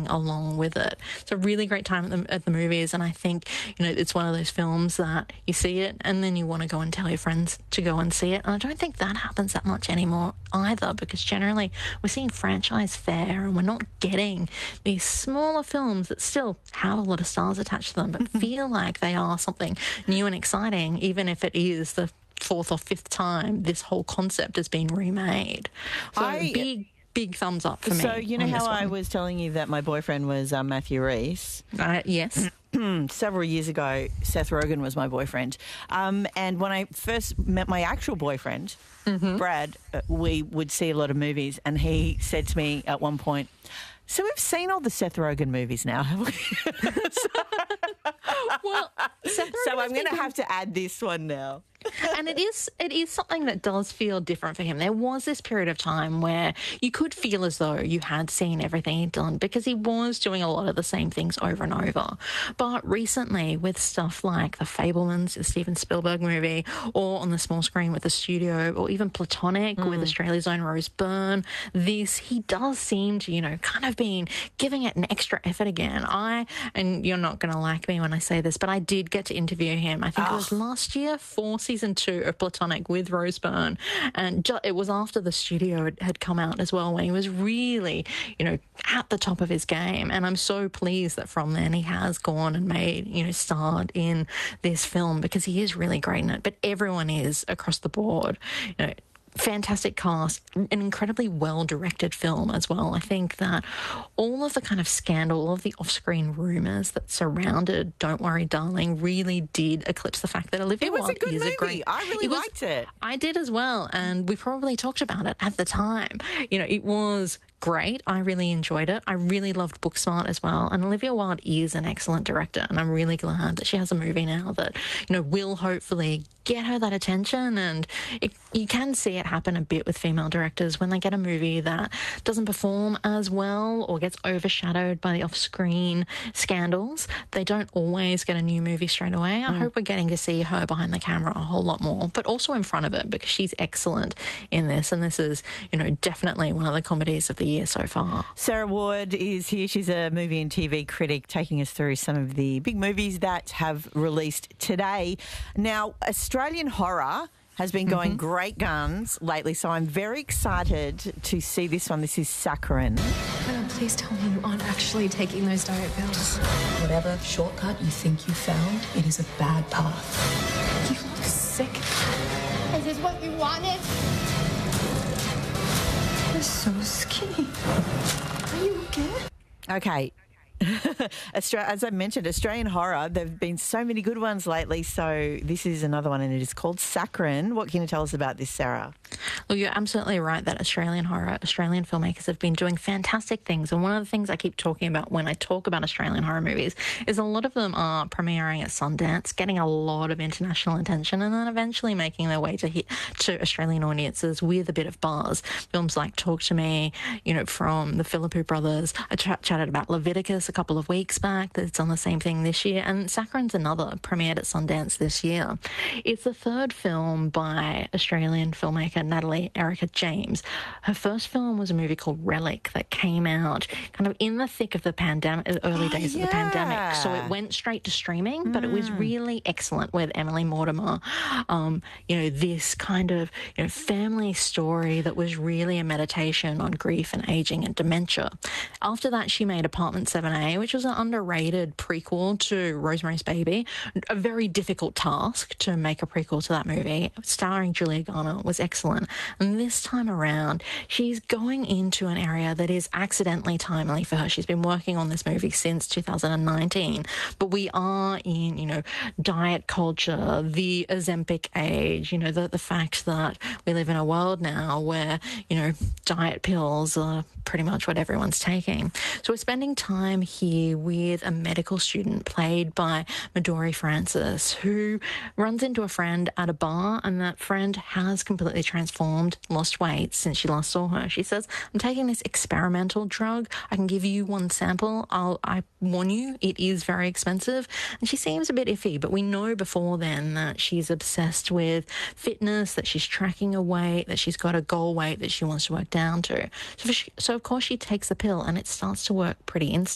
along with it. It's a really great time at the movies, and I think, it's one of those films that you see it and then you want to go and tell your friends to go and see it. And I don't think that happens that much anymore either, because generally we're seeing franchise fare and we're not getting these smaller films that still have a lot of stars attached to them but feel like they are something new and exciting, even if it is the fourth or fifth time this whole concept has been remade. So big thumbs up for me. So you know how I was telling you that my boyfriend was Matthew Rhys? Yes. Several years ago, Seth Rogen was my boyfriend. And when I first met my actual boyfriend, Brad, we would see a lot of movies, and he said to me at one point, "So we've seen all the Seth Rogen movies now, have we?" Well, Seth Rogen, so I'm going to have to add this one now. And it is something that does feel different for him. There was this period of time where you could feel as though you had seen everything he'd done, because he was doing a lot of the same things over and over. But recently, with stuff like The Fabelmans, the Steven Spielberg movie, or on the small screen with The Studio, or even Platonic with Australia's own Rose Byrne, he does seem to, kind of been giving it an extra effort again. And you're not going to like me when I say this, but I did get to interview him, I think it was last year, for season 2 of Platonic with Rose Byrne, and it was after The Studio had come out as well, when he was really, at the top of his game. And I'm so pleased that from then he has gone and made, starred in this film, because he is really great in it. But everyone is across the board, fantastic cast, an incredibly well-directed film as well. I think that all of the kind of scandal, all of the off-screen rumours that surrounded Don't Worry Darling really did eclipse the fact that Olivia Wilde is a good movie. I really liked it. I did as well, and we probably talked about it at the time. It was great. I really enjoyed it. I really loved Booksmart as well. And Olivia Wilde is an excellent director, and I'm really glad that she has a movie now that, will hopefully get her that attention. And you can see it happen a bit with female directors when they get a movie that doesn't perform as well or gets overshadowed by the off-screen scandals. They don't always get a new movie straight away. I hope we're getting to see her behind the camera a whole lot more, but also in front of it, because she's excellent in this. And this is, definitely one of the comedies of the year so far. Sarah Ward is here. She's a movie and TV critic, taking us through some of the big movies that have released today. Now, Australian horror has been going great guns lately, so I'm very excited to see this one. This is Saccharine. No, please tell me you aren't actually taking those diet pills. Whatever shortcut you think you found, it is a bad path. You look sick. Is this what you wanted? You're so skinny. Are you okay? Okay. As I mentioned, Australian horror, there have been so many good ones lately, so this is another one, and it is called Saccharine. What can you tell us about this, Sarah? Well, you're absolutely right that Australian horror, Australian filmmakers have been doing fantastic things. And one of the things I keep talking about when I talk about Australian horror movies is a lot of them are premiering at Sundance, getting a lot of international attention, and then eventually making their way to Australian audiences with a bit of buzz. Films like Talk to Me, from the Philippou brothers. I chatted about Leviticus a couple of weeks back. That's done the same thing this year. And Saccarine's another, premiered at Sundance this year. It's the third film by Australian filmmaker Natalie Erica James. Her first film was a movie called Relic that came out kind of in the thick of the pandemic, early days of the pandemic. So it went straight to streaming, but it was really excellent with Emily Mortimer. This kind of family story that was really a meditation on grief and aging and dementia. After that, she made Apartment 7A, which was an underrated prequel to Rosemary's Baby. A very difficult task to make a prequel to that movie. Starring Julia Garner was excellent. And this time around, she's going into an area that is accidentally timely for her. She's been working on this movie since 2019, but we are in, diet culture, the Ozempic age, the fact that we live in a world now where, diet pills are pretty much what everyone's taking. So we're spending time here with a medical student played by Midori Francis, who runs into a friend at a bar, and that friend has completely transformed, lost weight since she last saw her. She says, I'm taking this experimental drug. I can give you one sample. I warn you, it is very expensive. And she seems a bit iffy, but we know before then that she's obsessed with fitness, that she's tracking a weight, that she's got a goal weight that she wants to work down to. So of course she takes the pill, and it starts to work pretty instantly.